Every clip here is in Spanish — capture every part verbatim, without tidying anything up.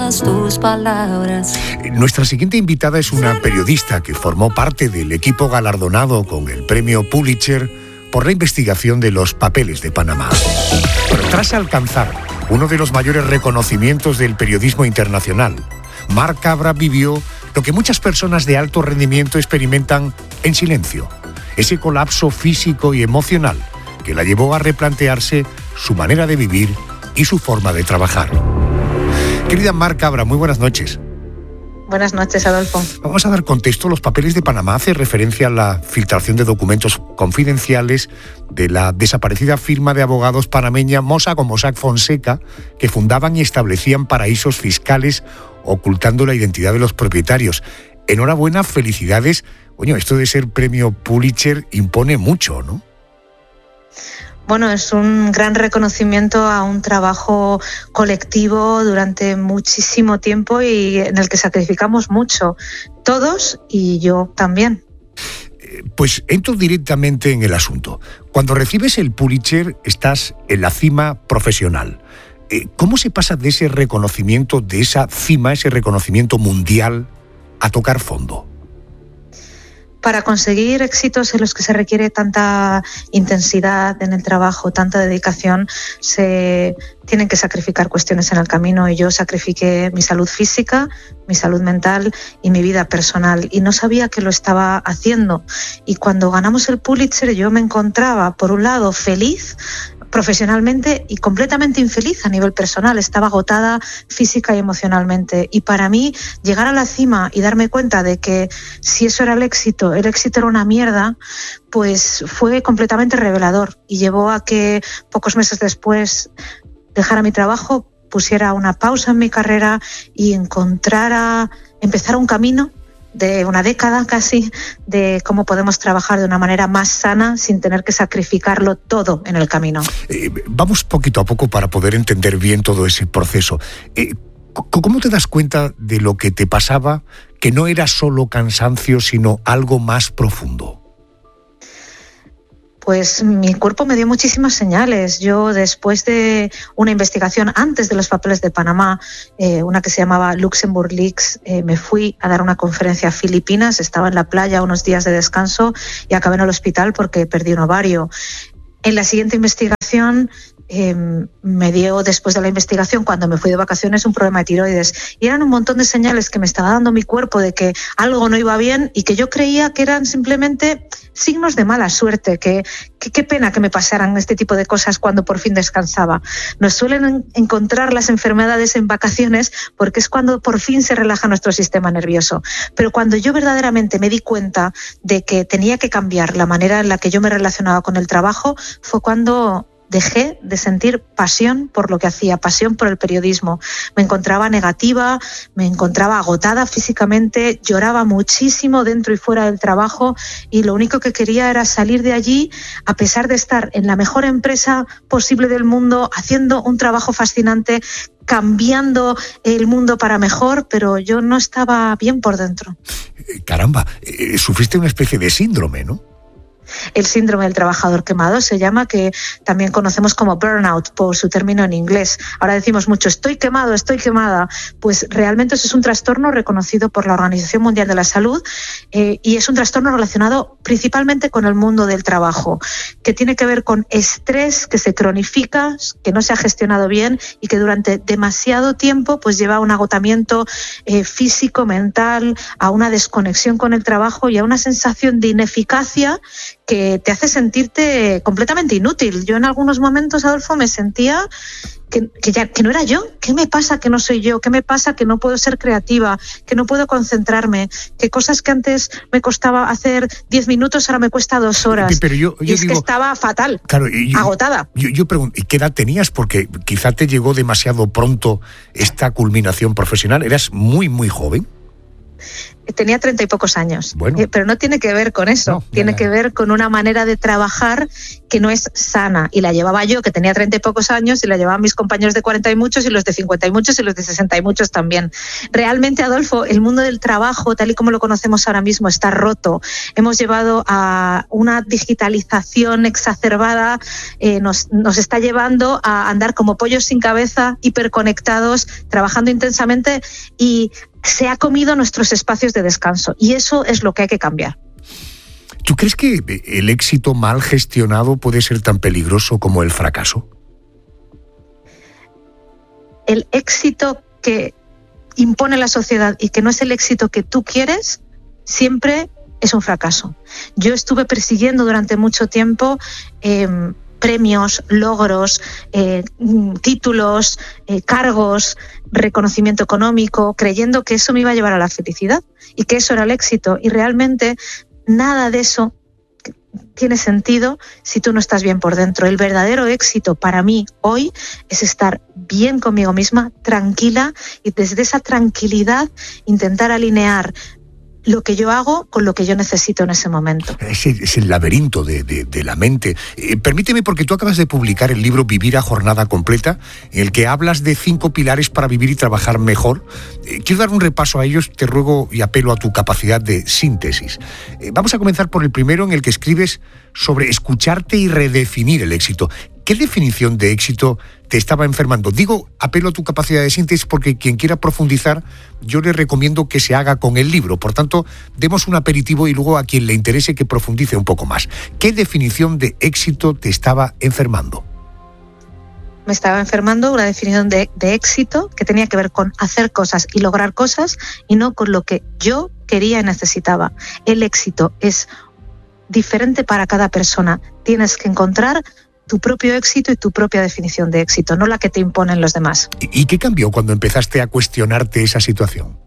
todas tus palabras. Nuestra siguiente invitada es una periodista que formó parte del equipo galardonado con el premio Pulitzer por la investigación de los papeles de Panamá. Pero tras alcanzar uno de los mayores reconocimientos del periodismo internacional, Mar Cabra vivió lo que muchas personas de alto rendimiento experimentan en silencio, ese colapso físico y emocional que la llevó a replantearse su manera de vivir y su forma de trabajar. Querida Mar Cabra, muy buenas noches. Buenas noches, Adolfo. Vamos a dar contexto. Los papeles de Panamá hace referencia a la filtración de documentos confidenciales de la desaparecida firma de abogados panameña Mossack o Mossack Fonseca, que fundaban y establecían paraísos fiscales ocultando la identidad de los propietarios. Enhorabuena, felicidades. Coño, esto de ser premio Pulitzer impone mucho, ¿no? Bueno, es un gran reconocimiento a un trabajo colectivo durante muchísimo tiempo y en el que sacrificamos mucho, todos y yo también. Pues entro directamente en el asunto. Cuando recibes el Pulitzer estás en la cima profesional. ¿Cómo se pasa de ese reconocimiento, de esa cima, ese reconocimiento mundial, a tocar fondo? Para conseguir éxitos en los que se requiere tanta intensidad en el trabajo, tanta dedicación, se tienen que sacrificar cuestiones en el camino y yo sacrifiqué mi salud física, mi salud mental y mi vida personal y no sabía que lo estaba haciendo. Y cuando ganamos el Pulitzer yo me encontraba, por un lado, feliz profesionalmente y completamente infeliz a nivel personal. Estaba agotada física y emocionalmente. Y para mí, llegar a la cima y darme cuenta de que si eso era el éxito, el éxito era una mierda, pues fue completamente revelador y llevó a que pocos meses después dejara mi trabajo, pusiera una pausa en mi carrera y encontrara, empezara un camino de una década casi, de cómo podemos trabajar de una manera más sana sin tener que sacrificarlo todo en el camino. Eh, vamos poquito a poco para poder entender bien todo ese proceso. Eh, ¿Cómo te das cuenta de lo que te pasaba, que no era solo cansancio, sino algo más profundo? Pues mi cuerpo me dio muchísimas señales. Yo, después de una investigación antes de los papeles de Panamá, eh, una que se llamaba Luxembourg Leaks, eh, me fui a dar una conferencia a Filipinas, estaba en la playa unos días de descanso y acabé en el hospital porque perdí un ovario. En la siguiente investigación eh, me dio, después de la investigación, cuando me fui de vacaciones, un problema de tiroides. Y eran un montón de señales que me estaba dando mi cuerpo de que algo no iba bien y que yo creía que eran simplemente signos de mala suerte, que qué pena que me pasaran este tipo de cosas cuando por fin descansaba. Nos suelen encontrar las enfermedades en vacaciones porque es cuando por fin se relaja nuestro sistema nervioso. Pero cuando yo verdaderamente me di cuenta de que tenía que cambiar la manera en la que yo me relacionaba con el trabajo, fue cuando dejé de sentir pasión por lo que hacía, pasión por el periodismo. Me encontraba negativa, me encontraba agotada físicamente, lloraba muchísimo dentro y fuera del trabajo y lo único que quería era salir de allí, a pesar de estar en la mejor empresa posible del mundo, haciendo un trabajo fascinante, cambiando el mundo para mejor, pero yo no estaba bien por dentro. Caramba, eh, sufriste una especie de síndrome, ¿no? El síndrome del trabajador quemado se llama, que también conocemos como burnout por su término en inglés. Ahora decimos mucho, estoy quemado, estoy quemada. Pues realmente eso es un trastorno reconocido por la Organización Mundial de la Salud eh, y es un trastorno relacionado principalmente con el mundo del trabajo, que tiene que ver con estrés que se cronifica, que no se ha gestionado bien y que durante demasiado tiempo pues lleva a un agotamiento eh, físico, mental, a una desconexión con el trabajo y a una sensación de ineficacia que te hace sentirte completamente inútil. Yo en algunos momentos, Adolfo, me sentía que, que, ya, que no era yo. ¿Qué me pasa que no soy yo? ¿Qué me pasa que no puedo ser creativa? Que no puedo concentrarme. Que cosas que antes me costaba hacer diez minutos ahora me cuesta dos horas. Pero yo, yo y es digo, que estaba fatal, claro, yo, agotada. Yo, yo pregunto, ¿y qué edad tenías? Porque quizá te llegó demasiado pronto esta culminación profesional. ¿Eras muy, muy joven? Tenía treinta y pocos años, bueno. eh, pero no tiene que ver con eso, no, tiene ya, ya. que ver con una manera de trabajar que no es sana, y la llevaba yo, que tenía treinta y pocos años, y la llevaban mis compañeros de cuarenta y muchos, y los de cincuenta y muchos, y los de sesenta y muchos también. Realmente, Adolfo, el mundo del trabajo, tal y como lo conocemos ahora mismo, está roto. Hemos llevado a una digitalización exacerbada, eh, nos, nos está llevando a andar como pollos sin cabeza, hiperconectados, trabajando intensamente, y se ha comido nuestros espacios de descanso, y eso es lo que hay que cambiar. ¿Tú crees que el éxito mal gestionado puede ser tan peligroso como el fracaso? El éxito que impone la sociedad y que no es el éxito que tú quieres, siempre es un fracaso. Yo estuve persiguiendo durante mucho tiempo eh, premios, logros, eh, títulos, eh, cargos, reconocimiento económico, creyendo que eso me iba a llevar a la felicidad y que eso era el éxito. Y realmente nada de eso tiene sentido si tú no estás bien por dentro. El verdadero éxito para mí hoy es estar bien conmigo misma, tranquila, y desde esa tranquilidad intentar alinear lo que yo hago con lo que yo necesito en ese momento. Es el, es el laberinto de, de, de la mente. Eh, permíteme, porque tú acabas de publicar el libro Vivir a Jornada Completa, en el que hablas de cinco pilares para vivir y trabajar mejor. Eh, quiero dar un repaso a ellos, te ruego y apelo a tu capacidad de síntesis. Eh, vamos a comenzar por el primero, en el que escribes sobre escucharte y redefinir el éxito. ¿Qué definición de éxito te estaba enfermando? Digo, apelo a tu capacidad de síntesis porque quien quiera profundizar, yo le recomiendo que se haga con el libro. Por tanto, demos un aperitivo y luego a quien le interese que profundice un poco más. ¿Qué definición de éxito te estaba enfermando? Me estaba enfermando una definición de, de éxito que tenía que ver con hacer cosas y lograr cosas, y no con lo que yo quería y necesitaba. El éxito es diferente para cada persona. Tienes que encontrar tu propio éxito y tu propia definición de éxito, no la que te imponen los demás. ¿Y qué cambió cuando empezaste a cuestionarte esa situación?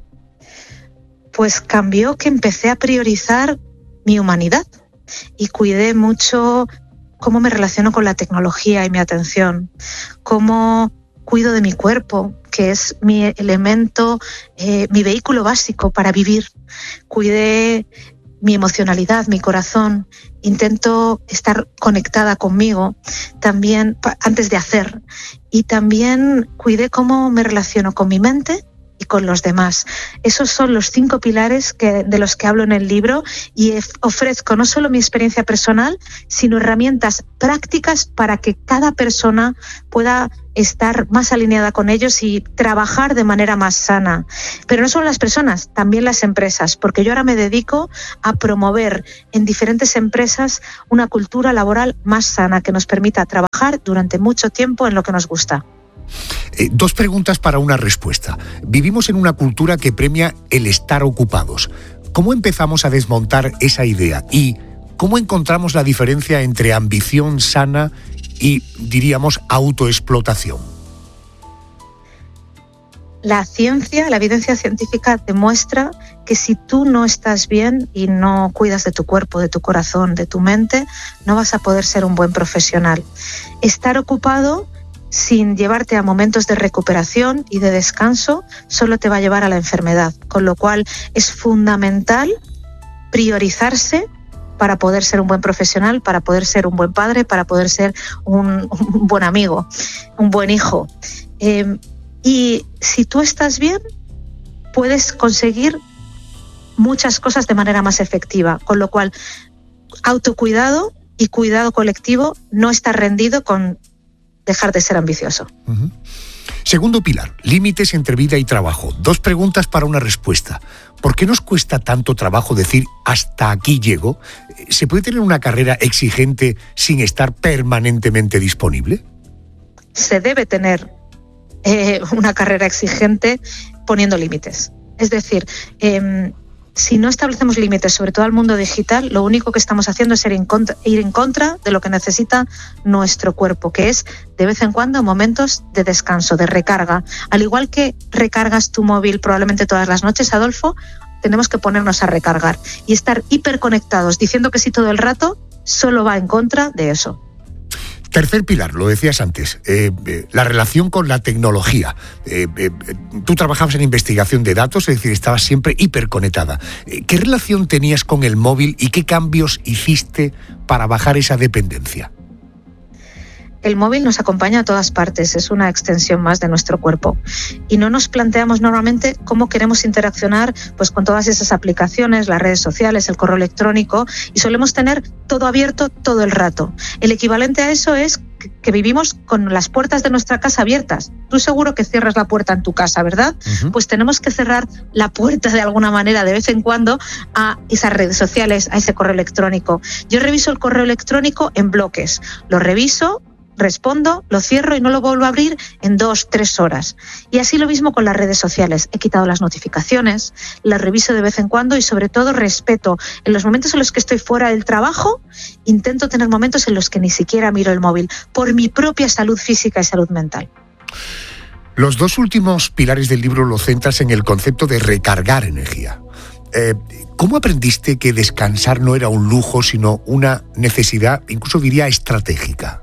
Pues cambió que empecé a priorizar mi humanidad y cuidé mucho cómo me relaciono con la tecnología y mi atención, cómo cuido de mi cuerpo, que es mi elemento, eh, mi vehículo básico para vivir. Cuidé mi emocionalidad, mi corazón, intento estar conectada conmigo también antes de hacer, y también cuidé cómo me relaciono con mi mente y con los demás. Esos son los cinco pilares que, de los que hablo en el libro, y ofrezco no solo mi experiencia personal, sino herramientas prácticas para que cada persona pueda estar más alineada con ellos y trabajar de manera más sana. Pero no solo las personas, también las empresas, porque yo ahora me dedico a promover en diferentes empresas una cultura laboral más sana que nos permita trabajar durante mucho tiempo en lo que nos gusta. Eh, dos preguntas para una respuesta. Vivimos en una cultura que premia el estar ocupados. ¿Cómo empezamos a desmontar esa idea? ¿Y cómo encontramos la diferencia entre ambición sana y, diríamos, autoexplotación? La ciencia, la evidencia científica demuestra que si tú no estás bien y no cuidas de tu cuerpo, de tu corazón, de tu mente, no vas a poder ser un buen profesional. Estar ocupado sin llevarte a momentos de recuperación y de descanso solo te va a llevar a la enfermedad, con lo cual es fundamental priorizarse para poder ser un buen profesional, para poder ser un buen padre, para poder ser un, un buen amigo, un buen hijo. Eh, y si tú estás bien, puedes conseguir muchas cosas de manera más efectiva, con lo cual autocuidado y cuidado colectivo, no estar rendido con dejar de ser ambicioso. Uh-huh. Segundo pilar, límites entre vida y trabajo. Dos preguntas para una respuesta. ¿Por qué nos cuesta tanto trabajo decir hasta aquí llego? ¿Se puede tener una carrera exigente sin estar permanentemente disponible? Se debe tener eh, una carrera exigente poniendo límites. Es decir, eh, si no establecemos límites, sobre todo al mundo digital, lo único que estamos haciendo es ir en, contra, ir en contra de lo que necesita nuestro cuerpo, que es de vez en cuando momentos de descanso, de recarga. Al igual que recargas tu móvil probablemente todas las noches, Adolfo, tenemos que ponernos a recargar. Y estar hiperconectados diciendo que sí todo el rato solo va en contra de eso. Tercer pilar, lo decías antes, eh, eh, la relación con la tecnología. Eh, eh, tú trabajabas en investigación de datos, es decir, estabas siempre hiperconectada. Eh, ¿Qué relación tenías con el móvil y qué cambios hiciste para bajar esa dependencia? El móvil nos acompaña a todas partes, es una extensión más de nuestro cuerpo y no nos planteamos normalmente cómo queremos interaccionar pues, con todas esas aplicaciones, las redes sociales, el correo electrónico, y solemos tener todo abierto todo el rato. El equivalente a eso es que vivimos con las puertas de nuestra casa abiertas. Tú seguro que cierras la puerta en tu casa, ¿verdad? Uh-huh. Pues tenemos que cerrar la puerta de alguna manera de vez en cuando a esas redes sociales, a ese correo electrónico. Yo reviso el correo electrónico en bloques, lo reviso, respondo, lo cierro y no lo vuelvo a abrir en dos, tres horas. Y así lo mismo con las redes sociales. He quitado las notificaciones, las reviso de vez en cuando y sobre todo respeto. En los momentos en los que estoy fuera del trabajo, intento tener momentos en los que ni siquiera miro el móvil, por mi propia salud física y salud mental. Los dos últimos pilares del libro lo centras en el concepto de recargar energía. Eh, ¿Cómo aprendiste que descansar no era un lujo, sino una necesidad, incluso diría estratégica?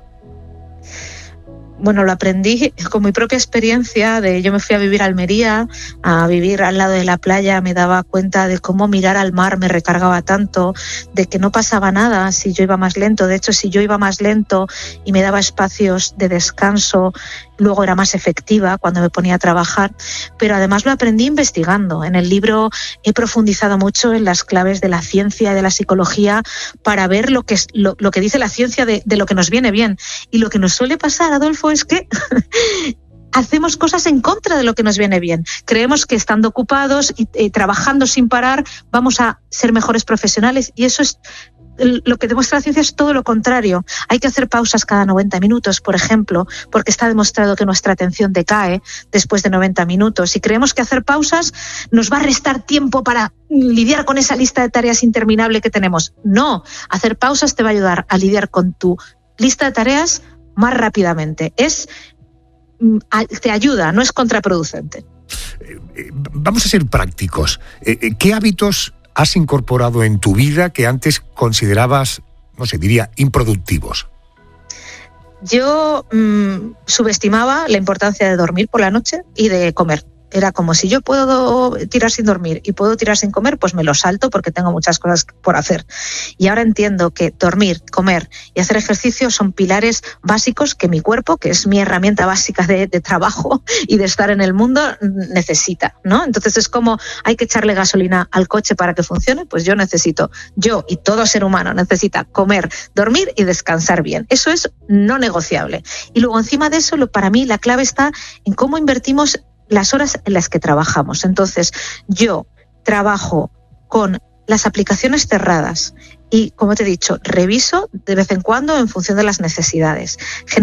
Bueno, lo aprendí con mi propia experiencia. De, yo me fui a vivir a Almería, a vivir al lado de la playa, me daba cuenta de cómo mirar al mar me recargaba tanto, de que no pasaba nada si yo iba más lento. De hecho, si yo iba más lento y me daba espacios de descanso, luego era más efectiva cuando me ponía a trabajar. Pero además lo aprendí investigando. En el libro he profundizado mucho en las claves de la ciencia y de la psicología para ver lo que, es, lo, lo que dice la ciencia de, de lo que nos viene bien. Y lo que nos suele pasar, Adolfo, es que hacemos cosas en contra de lo que nos viene bien. Creemos que estando ocupados y, y trabajando sin parar vamos a ser mejores profesionales, y eso es lo que demuestra la ciencia, es todo lo contrario. Hay que hacer pausas cada noventa minutos, por ejemplo, porque está demostrado que nuestra atención decae después de noventa minutos. Y creemos que hacer pausas nos va a restar tiempo para lidiar con esa lista de tareas interminable que tenemos. No, hacer pausas te va a ayudar a lidiar con tu lista de tareas más rápidamente. Es, te ayuda, no es contraproducente. Vamos a ser prácticos. ¿Qué hábitos has incorporado en tu vida que antes considerabas, no sé, diría, improductivos? Yo mmm, subestimaba la importancia de dormir por la noche y de comer. Era como, si yo puedo tirar sin dormir y puedo tirar sin comer, pues me lo salto porque tengo muchas cosas por hacer. Y ahora entiendo que dormir, comer y hacer ejercicio son pilares básicos que mi cuerpo, que es mi herramienta básica de, de trabajo y de estar en el mundo, necesita, ¿no? Entonces es como, hay que echarle gasolina al coche para que funcione. Pues yo necesito, yo y todo ser humano necesita comer, dormir y descansar bien. Eso es no negociable. Y luego encima de eso, lo, para mí la clave está en cómo invertimos las horas en las que trabajamos. Entonces, yo trabajo con las aplicaciones cerradas y, como te he dicho, reviso de vez en cuando en función de las necesidades.